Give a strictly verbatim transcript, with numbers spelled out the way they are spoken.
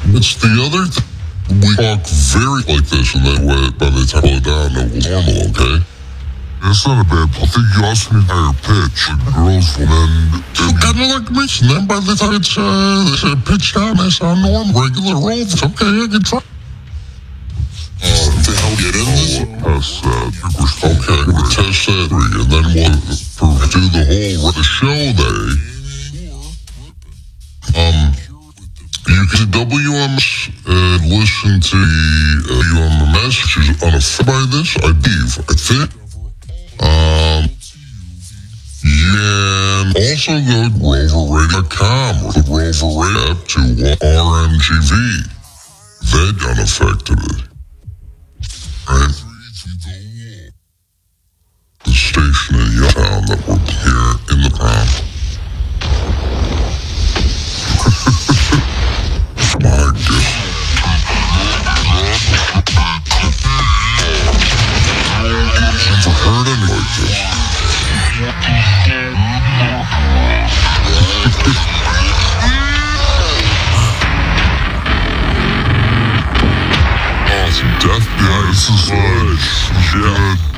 It's the other thing. We talk very like this, and that way, by the time we pull it down, it will normal, okay? That's not a bad point. I think you also need a higher pitch. Like girls will then... Kind of like me. And then by the time it's uh, it's, uh, pitched down, that's our norm. Regular roll. It's okay, I can try. Uh, to help get in this? Test that. Okay, we'll test that three, and then we'll do the whole the show day. Um... You can W M S and listen to the uh, W M S, which is unaffected by this, I believe, I think. Um, you can also go to rover radio dot com or the Rover Radio app to R M G V. They unaffected it. Right? The station in Youngstown that we're here in the prom. Heard any like this? Oh, some death. Yeah, this is like, yeah.